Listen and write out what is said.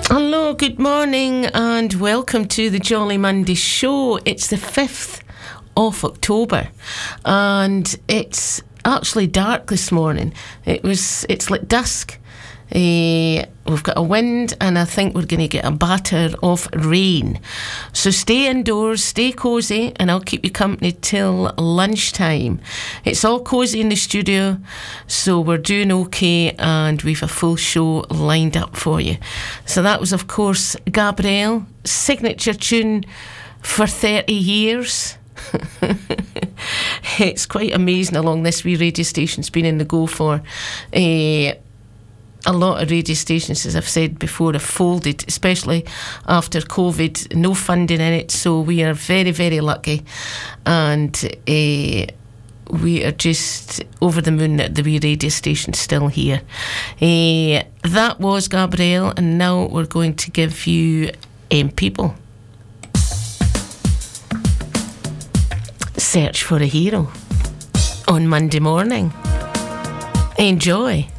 Hello, good morning, and welcome to the Jolly Monday show. It's the 5th of October, and it's actually dark this morning. It's like dusk. We've got a wind, and I think we're going to get a batter of rain. So stay indoors, stay cosy, and I'll keep you company till lunchtime. It's all cosy in the studio, so we're doing okay, and we've a full show lined up for you. So that was, of course, Gabrielle, signature tune for 30 years. It's quite amazing how long this wee radio station's been in the go for. A lot of radio stations, as I've said before, have folded, especially after COVID. No funding in it, so we are very, very lucky, and we are just over the moon that the wee radio station's still here. That was Gabrielle, and now we're going to give you People. Search for a Hero on Monday morning. Enjoy.